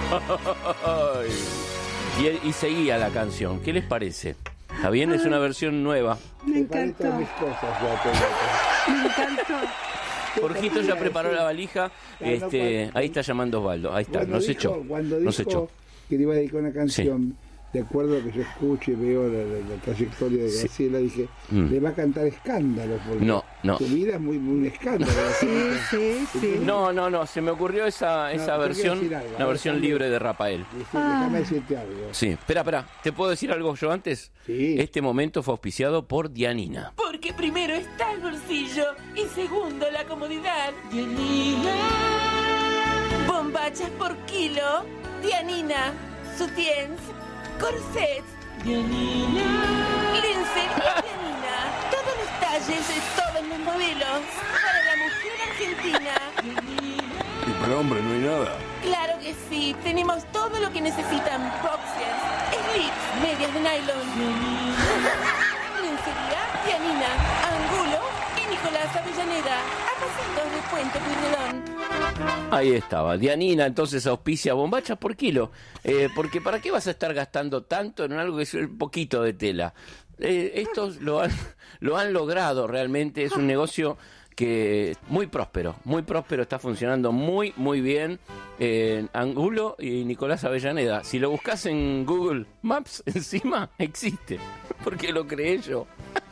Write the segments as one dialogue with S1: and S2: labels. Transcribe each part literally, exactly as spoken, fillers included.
S1: y, y seguía la canción. ¿Qué les parece? ¿Está bien? Es una versión nueva.
S2: Me encantó.
S3: Mis cosas, ya
S2: Me encantó.
S1: Jorgito ya preparó la valija. Este, ahí está llamando Osvaldo. Ahí está,
S3: Cuando
S1: nos
S3: dijo,
S1: echó.
S3: Cuando
S1: Nos
S3: dijo
S1: echó.
S3: que le iba a dedicar una canción, de acuerdo a lo que yo escucho y veo la, la, la trayectoria de Graciela, sí. dije, mm. le va a cantar Escándalo, porque
S1: no, no.
S3: tu vida es muy, muy un escándalo.
S2: Sí, sí, sí.
S1: No, no, no, se me ocurrió esa, esa no, versión, algo, una versión déjame, libre de Rafael.
S3: Ah. Déjame decirte algo.
S1: Sí, espera, espera, ¿te puedo decir algo yo antes?
S3: Sí.
S1: Este momento fue auspiciado por Dianina.
S4: Porque primero está el bolsillo y segundo la comodidad. Dianina. Bombachas por kilo. Dianina. Sutiens. Corsets. Dianina. Lencería Dianina. Todos los talles de todos los modelos. Para la mujer argentina. Dianina.
S5: Y para hombre no hay nada.
S4: Claro que sí. Tenemos todo lo que necesitan. Boxers, slips, medias de nylon. Dianina. Lencería Dianina. Angulo y Nicolás Avellaneda. A pasitos de Puente Pueyrredón.
S1: Ahí estaba, Dianina entonces auspicia bombachas por kilo, eh, porque ¿para qué vas a estar gastando tanto en algo que es un poquito de tela? Eh, estos lo han, lo han logrado realmente, es un negocio que muy próspero, muy próspero, está funcionando muy, muy bien. Eh, Angulo y Nicolás Avellaneda, si lo buscas en Google Maps, encima existe, porque lo creé yo.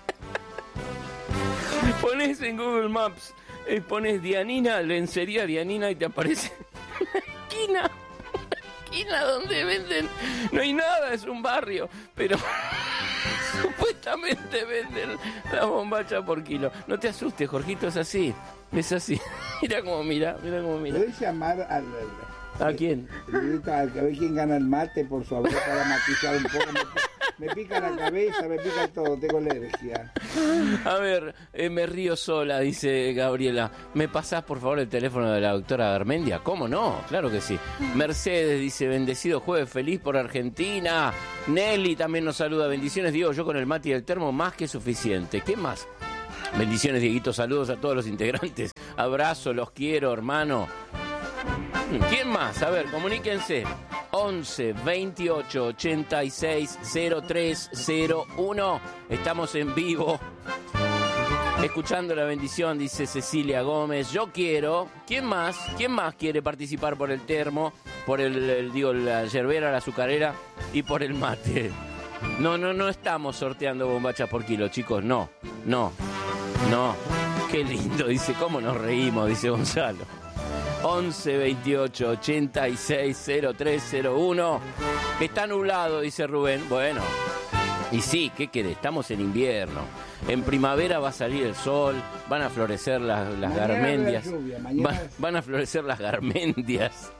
S1: Pones en Google Maps, eh, pones Dianina, lencería Dianina y te aparece una esquina, una esquina donde venden, no hay nada, es un barrio, pero supuestamente venden la bombacha por kilo. No te asustes, Jorgito, es así, es así. Mira cómo mira, mira cómo mira.
S3: ¿Puedes llamar al...
S1: ¿A quién?
S3: A ver quién gana el mate, por favor, para matizar un poco. Me, me pica la cabeza, me pica todo, tengo alergia.
S1: A ver, eh, me río sola, dice Gabriela. ¿Me pasás, por favor, el teléfono de la doctora Garmendia? ¿Cómo no? Claro que sí. Mercedes dice, bendecido jueves, feliz por Argentina. Nelly también nos saluda. Bendiciones, Diego, yo con el mate y el termo más que suficiente. ¿Qué más? Bendiciones, Dieguito, saludos a todos los integrantes. Abrazo, los quiero, hermano. ¿Quién más? A ver, comuníquense. once, veintiocho, ochenta y seis, cero tres cero uno. Estamos en vivo. Escuchando la bendición, dice Cecilia Gómez. Yo quiero. ¿Quién más? ¿Quién más quiere participar por el termo? Por el, el digo, la yerbera, la azucarera y por el mate. No, no, no estamos sorteando bombachas por kilo, chicos. No, no, no. Qué lindo, dice. ¿Cómo nos reímos? Dice Gonzalo. once, veintiocho, ochenta y seis, cero tres cero uno. Está nublado, dice Rubén. Bueno, y sí, ¿qué querés? Estamos en invierno. En primavera va a salir el sol, van a florecer las, las garmendias.
S3: Lluvia, mañana...
S1: Va, van a florecer las garmendias.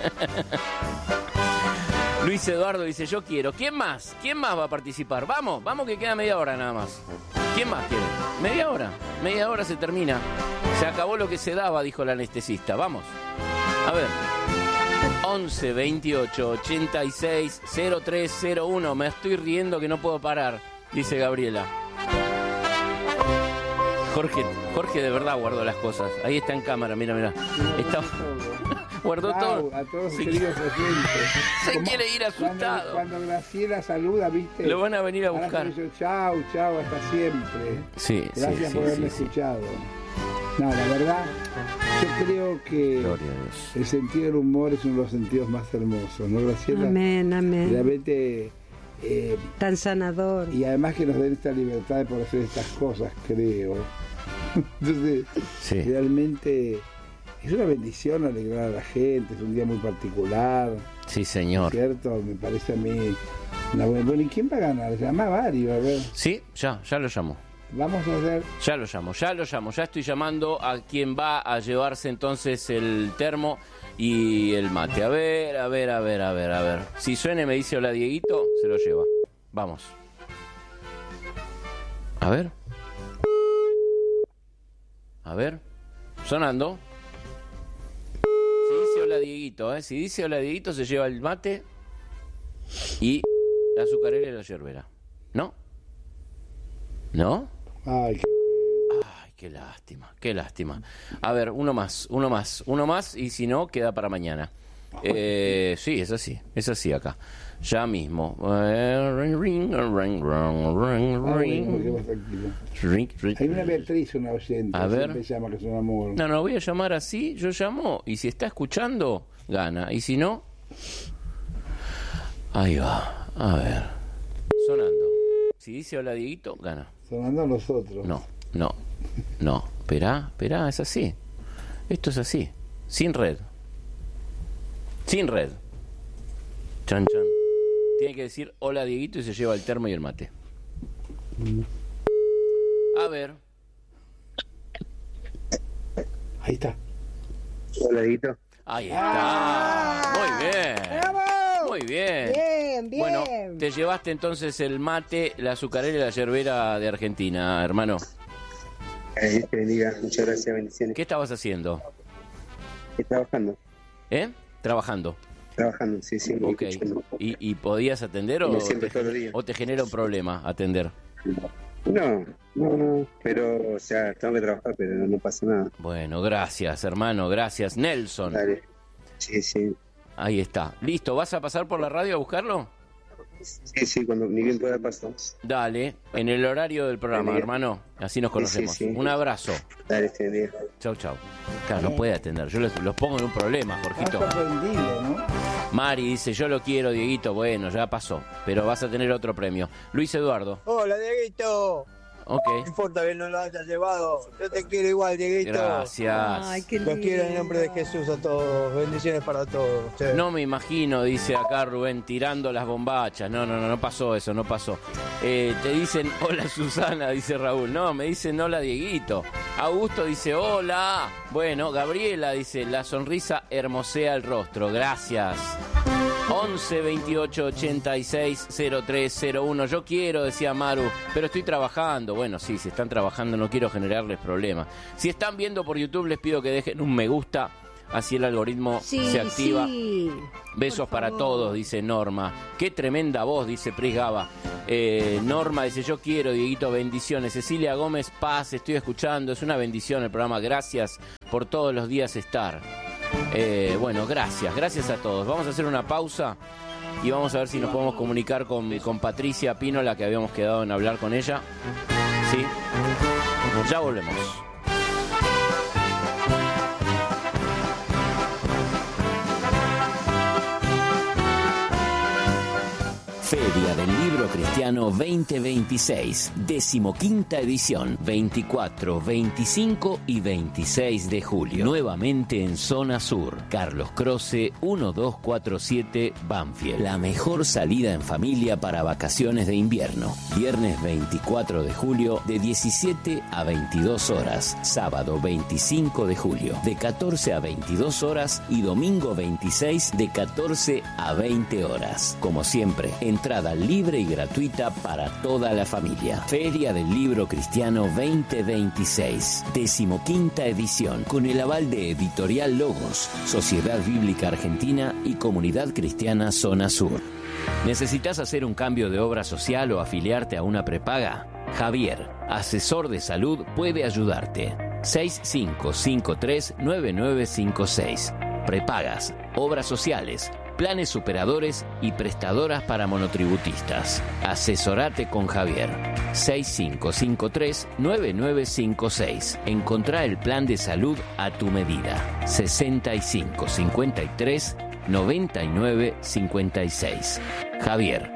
S1: Luis Eduardo dice, yo quiero. ¿Quién más? ¿Quién más va a participar? Vamos, vamos que queda media hora nada más. ¿Quién más quiere? Media hora. Media hora se termina. Se acabó lo que se daba, dijo el anestesista. Vamos. A ver. once, veintiocho, ochenta y seis, cero tres cero uno. Me estoy riendo que no puedo parar, dice Gabriela. Jorge, Jorge de verdad guardó las cosas. Ahí está en cámara, mira, mira. Está... Guardó
S3: Chau,
S1: todo.
S3: A todos
S1: Se,
S3: queridos oyentes.
S1: se
S3: Como
S1: quiere ir asustado.
S3: Cuando, cuando Graciela saluda, ¿viste?
S1: Lo van a venir a buscar.
S3: Dice, chau, chau, hasta siempre.
S1: Sí,
S3: Gracias
S1: sí,
S3: por
S1: sí,
S3: haberme
S1: sí,
S3: escuchado. Sí. No, la verdad, yo creo que el sentido del humor es uno de los sentidos más hermosos, ¿no, Graciela?
S2: Amén, amén.
S3: Realmente... Eh,
S2: tan sanador.
S3: Y además que nos den esta libertad de poder hacer estas cosas, creo. Entonces,
S1: sí.
S3: Realmente es una bendición alegrar a la gente, es un día muy particular.
S1: Sí, señor.
S3: ¿Cierto? Me parece a mí una buena... Bueno, ¿y quién va a ganar? Llama a varios, a ver.
S1: Sí, ya, ya lo llamo.
S3: Vamos a hacer...
S1: Ya lo llamo, ya lo llamo, ya estoy llamando a quien va a llevarse entonces el termo y el mate. A ver, a ver, a ver, a ver, a ver. Si suena y me dice hola Dieguito, se lo lleva. Vamos. A ver. A ver. Sonando. Si dice hola Dieguito, ¿eh? Si dice hola Dieguito, se lleva el mate y la azucarera y la yerbera. ¿No? ¿No?
S3: Ay, qué...
S1: Ay, qué lástima, qué lástima. A ver, uno más, uno más, uno más y si no, queda para mañana. Eh, sí, es así, es así acá. Ya mismo. Eh, ring, ring, ring, ring,
S3: Ah,
S1: ring.
S3: bueno, quedemos tranquilos.
S1: Ring, ring.
S3: Hay una Beatriz, una oyente,
S1: A ver.
S3: siempre llama que es un amor.
S1: No, no, voy a llamar así, yo llamo y si está escuchando, gana. Y si no, ahí va, a ver. Sonando. Si dice hola Dieguito, gana.
S3: Sonando a nosotros.
S1: No, no, no. Esperá, esperá, es así. Esto es así. Sin red. Sin red. Chan, chan. Tiene que decir hola Dieguito y se lleva el termo y el mate. A ver.
S3: Ahí está.
S5: Hola, Dieguito.
S1: Ahí está. Muy bien. Muy bien.
S2: Bien, bien.
S1: Bueno, te llevaste entonces el mate, la azucarera y la yerbera de Argentina, hermano.
S5: Eh, te bendiga. Muchas gracias, bendiciones.
S1: ¿Qué estabas haciendo?
S5: Estoy trabajando.
S1: ¿Eh? Trabajando.
S5: Trabajando, sí, sí.
S1: Ok.
S5: escuchando.
S1: ¿Y, y podías atender o
S5: Como siempre,
S1: te,
S5: todos los días.
S1: o te genera un problema atender?
S5: No, no, no. Pero, o sea, tengo que trabajar, pero no, no pasa nada.
S1: Bueno, gracias, hermano, gracias. Nelson.
S5: Dale. Sí, sí.
S1: Ahí está. Listo, ¿vas a pasar por la radio a buscarlo?
S5: Sí, sí, cuando ni bien pueda pasar.
S1: Dale, en el horario del programa,
S5: Bien.
S1: hermano. Así nos conocemos.
S5: Sí, sí, sí.
S1: Un abrazo.
S5: Dale, te bendiga.
S1: Chau, chau. Claro, no puede atender. Yo los, los pongo en un problema, Jorgito.
S3: Está sorprendido, ¿no?
S1: Mari dice, yo lo quiero, Dieguito. Bueno, ya pasó. Pero vas a tener otro premio. Luis Eduardo.
S6: Hola, Dieguito.
S1: Ok.
S6: No importa que no lo hayas llevado. Yo te quiero igual, Dieguito.
S1: Gracias.
S2: Ay, qué lindo.
S6: Los quiero en el nombre de Jesús a todos. Bendiciones para todos. ustedes.
S1: No me imagino, dice acá Rubén, tirando las bombachas. No, no, no, no pasó eso, no pasó. Eh, te dicen, hola Susana, dice Raúl. No, me dicen, hola Dieguito. Augusto dice, hola. Bueno, Gabriela dice, la sonrisa hermosea el rostro. Gracias. once veintiocho ochenta y seis cero tres cero uno. Yo quiero, decía Maru, pero estoy trabajando. Bueno, sí, si están trabajando no quiero generarles problemas. Si están viendo por YouTube les pido que dejen un me gusta, así el algoritmo
S2: Sí,
S1: se activa.
S2: sí.
S1: Besos
S2: Por
S1: para
S2: favor.
S1: todos, dice Norma. Qué tremenda voz, dice Pris Gaba. Eh, Norma dice, yo quiero, Dieguito, bendiciones. Cecilia Gómez, paz, estoy escuchando. Es una bendición el programa. Gracias por todos los días estar. Eh, bueno, gracias, gracias a todos. Vamos a hacer una pausa y vamos a ver si nos podemos comunicar con, con Patricia Pino, la que habíamos quedado en hablar con ella. ¿Sí? Ya volvemos. Feria del Libro Cristiano veinte veintiséis, decimoquinta edición, veinticuatro, veinticinco y veintiséis de julio. Nuevamente en Zona Sur, Carlos Croce, mil doscientos cuarenta y siete, Banfield. La mejor salida en familia para vacaciones de invierno. Viernes veinticuatro de julio, de diecisiete a veintidós horas. Sábado veinticinco de julio, de catorce a veintidós horas. Y domingo veintiséis, de catorce a veinte horas. Como siempre, entrada libre y gratuita para toda la familia. Feria del Libro Cristiano veinte veintiséis, decimoquinta edición, con el aval de Editorial Logos, Sociedad Bíblica Argentina y Comunidad Cristiana Zona Sur. ¿Necesitas hacer un cambio de obra social o afiliarte a una prepaga? Javier, asesor de salud, puede ayudarte. seis cinco cinco tres nueve nueve cinco seis. Prepagas, obras sociales, planes superadores y prestadoras para monotributistas. Asesorate con Javier. seis cinco cinco tres nueve nueve cinco seis. Encontrá el plan de salud a tu medida. sesenta y cinco cincuenta y tres noventa y nueve cincuenta y seis. Javier.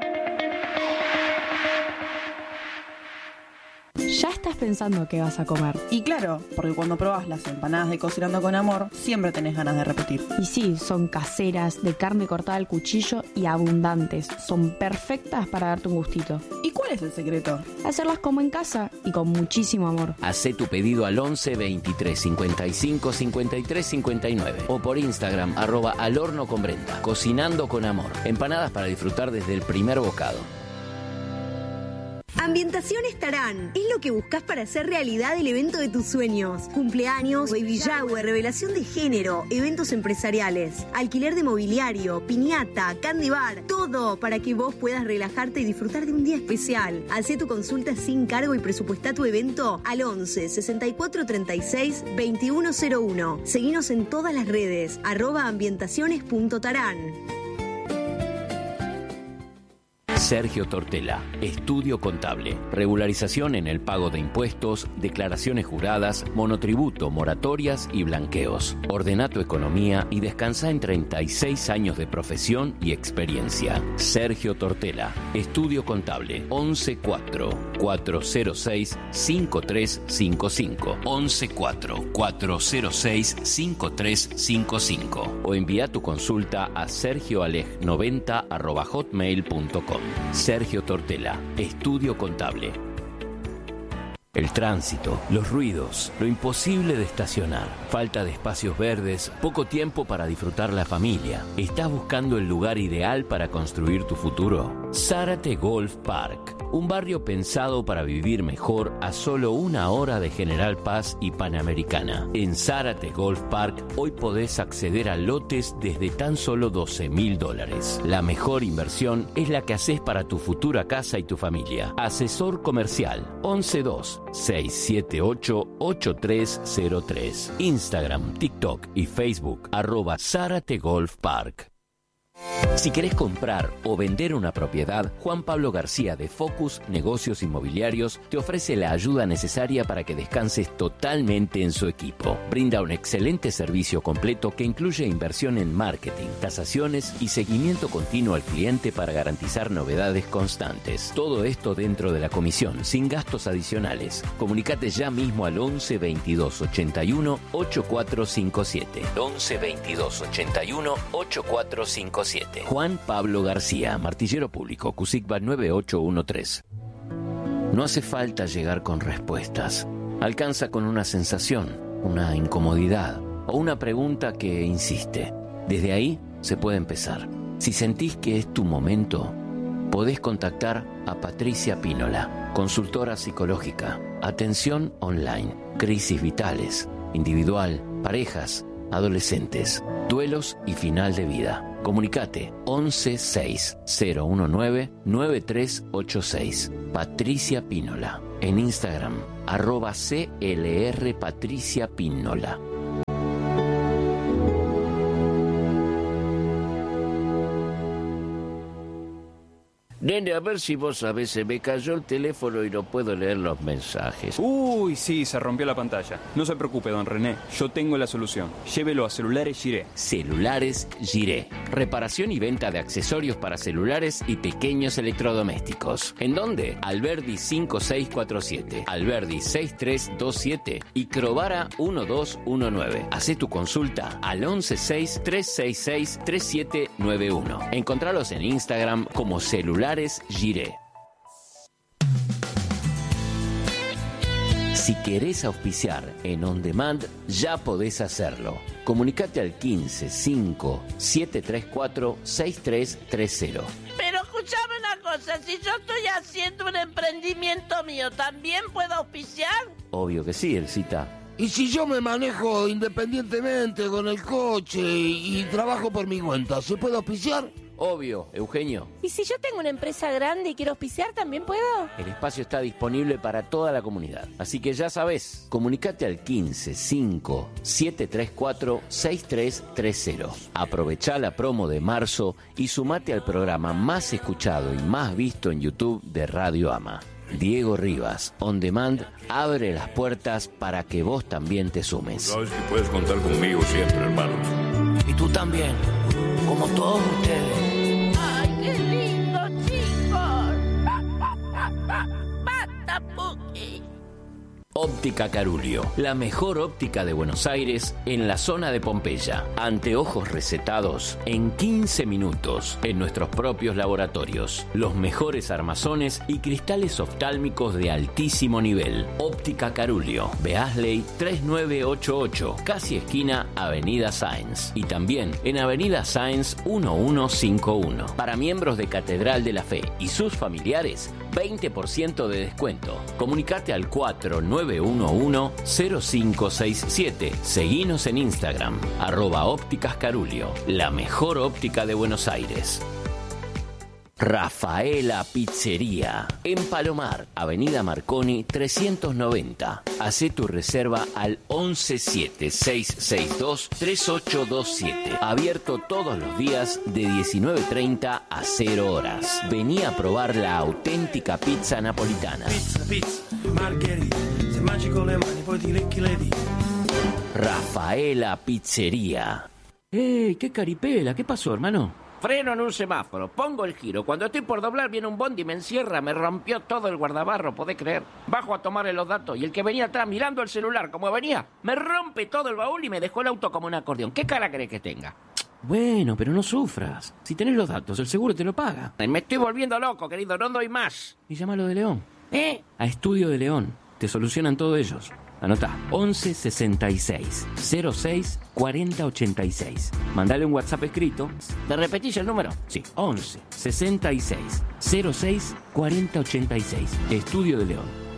S7: Ya estás pensando qué vas a comer.
S8: Y claro, porque cuando probás las empanadas de Cocinando con Amor, siempre tenés ganas de repetir.
S7: Y sí, son caseras, de carne cortada al cuchillo y abundantes. Son perfectas para darte un gustito.
S8: ¿Y cuál es el secreto?
S7: Hacerlas como en casa y con muchísimo amor.
S1: Hacé tu pedido al once veintitrés cincuenta y cinco cincuenta y tres cincuenta y nueve o por Instagram, arroba al horno con Brenda. Cocinando con Amor. Empanadas para disfrutar desde el primer bocado.
S9: Ambientaciones Tarán es lo que buscas para hacer realidad el evento de tus sueños. Cumpleaños, baby shower, revelación de género, eventos empresariales, alquiler de mobiliario, piñata, candy bar, todo para que vos puedas relajarte y disfrutar de un día especial. Hacé tu consulta sin cargo y presupuestá tu evento al once, sesenta y cuatro, treinta y seis, veintiuno cero uno. Seguinos en todas las redes, arroba ambientaciones punto tarán.
S1: Sergio Tortela, Estudio Contable, regularización en el pago de impuestos, declaraciones juradas, monotributo, moratorias y blanqueos. Ordena tu economía y descansa en treinta y seis años de profesión y experiencia. Sergio Tortela, Estudio Contable, once cuatro, cuatro cero seis, cinco tres cinco cinco, once cuatro, cuatro cero seis, cinco tres cinco cinco o envía tu consulta a sergioaleg noventa arroba hotmail punto com. Sergio Tortela, Estudio Contable. El tránsito, los ruidos, lo imposible de estacionar, falta de espacios verdes, poco tiempo para disfrutar la familia. ¿Estás buscando el lugar ideal para construir tu futuro? Zárate Golf Park, un barrio pensado para vivir mejor a solo una hora de General Paz y Panamericana. En Zárate Golf Park hoy podés acceder a lotes desde tan solo doce mil dólares. La mejor inversión es la que haces para tu futura casa y tu familia. Asesor comercial once dos, seis siete ocho, ocho tres cero tres. Instagram, TikTok y Facebook arroba Zárate Golf Park. Si querés comprar o vender una propiedad, Juan Pablo García de Focus Negocios Inmobiliarios te ofrece la ayuda necesaria para que descanses totalmente en su equipo. Brinda un excelente servicio completo que incluye inversión en marketing, tasaciones y seguimiento continuo al cliente para garantizar novedades constantes. Todo esto dentro de la comisión, sin gastos adicionales. Comunicate ya mismo al once, veintidós, ochenta y uno, ochenta y cuatro cincuenta y siete. once, veintidós, ochenta y uno, ochenta y cuatro cincuenta y siete. Juan Pablo García, Martillero Público, Cusigba nueve ocho uno tres. No hace falta llegar con respuestas. Alcanza con una sensación, una incomodidad o una pregunta que insiste. Desde ahí se puede empezar. Si sentís que es tu momento, podés contactar a Patricia Pínola, consultora psicológica, atención online, crisis vitales, individual, parejas, adolescentes, duelos y final de vida. Comunicate once seis cero uno nueve nueve tres ocho seis. Patricia Pínola. En Instagram, arroba C L R Patricia Pínola. Nene, a ver si vos sabés, se me cayó el teléfono y no puedo leer los mensajes.
S10: Uy, sí, se rompió la pantalla. No se preocupe, don René, yo tengo la solución. Llévelo a Celulares Giré.
S1: Celulares Giré. Reparación y venta de accesorios para celulares y pequeños electrodomésticos. ¿En dónde? Alberdi cinco seis cuatro siete, Alberdi seis tres dos siete y Crovara uno dos uno nueve. Hacé tu consulta al once seis, tres seis seis, tres siete nueve uno. Encontralos en Instagram como Celulares Giré. Si querés auspiciar en On Demand, ya podés hacerlo. Comunicate al quince, cinco, siete tres cuatro, seis tres tres cero.
S4: Pero escuchame una cosa, si yo estoy haciendo un emprendimiento mío, ¿también puedo auspiciar?
S1: Obvio que sí, Elcita.
S11: ¿Y si yo me manejo independientemente con el coche y, y trabajo por mi cuenta, se puede auspiciar?
S1: Obvio, Eugenio.
S4: ¿Y si yo tengo una empresa grande y quiero auspiciar, también puedo?
S1: El espacio está disponible para toda la comunidad. Así que ya sabés, comunicate al quince, cinco, siete tres cuatro, seis tres tres cero. Aprovechá la promo de marzo y sumate al programa más escuchado y más visto en YouTube de Radio Ama. Diego Rivas, On Demand, abre las puertas para que vos también te sumes.
S12: Sabes que puedes contar conmigo siempre, hermano.
S11: Y tú también, como todos ustedes.
S4: ¡Ay, qué lindo, chicos! ¡Basta, Puki!
S1: Óptica Carulio, la mejor óptica de Buenos Aires en la zona de Pompeya. Anteojos recetados en quince minutos en nuestros propios laboratorios. Los mejores armazones y cristales oftálmicos de altísimo nivel. Óptica Carulio, Beasley tres nueve ocho ocho, casi esquina Avenida Sáenz. Y también en Avenida Sáenz uno uno cinco uno. Para miembros de Catedral de la Fe y sus familiares, veinte por ciento de descuento. Comunicate al cuatro nueve uno uno cero cinco seis siete. Seguinos en Instagram, arroba Ópticas Carulio, la mejor óptica de Buenos Aires. Rafaela Pizzería, en Palomar, Avenida Marconi trescientos noventa. Hacé tu reserva al once siete seis seis dos tres ocho dos siete. Abierto todos los días de diecinueve treinta a cero horas. Vení a probar la auténtica pizza napolitana.
S13: Pizza, pizza, margherita, se mangi con le mani poi ti lecchi le dita.
S1: Rafaela Pizzería. ¡Ey, qué caripela! ¿Qué pasó, hermano?
S14: Freno en un semáforo, pongo el giro. Cuando estoy por doblar viene un bondi y me encierra. Me rompió todo el guardabarro, ¿podés creer? Bajo a tomarle los datos y el que venía atrás mirando el celular como venía, me rompe todo el baúl y me dejó el auto como un acordeón. ¿Qué cara crees que tenga?
S1: Bueno, pero no sufras. Si tenés los datos, el seguro te lo paga.
S14: Me estoy volviendo loco, querido, no doy más.
S1: Y llámalo de León.
S14: ¿Eh?
S1: A Estudio de León. Te solucionan todo ellos. Anotá, once sesenta y seis cero seis cuarenta ochenta y seis. Mandale un WhatsApp escrito.
S14: ¿Me repetís el número?
S1: Sí, once sesenta y seis cero seis cuarenta ochenta y seis. Estudio de León.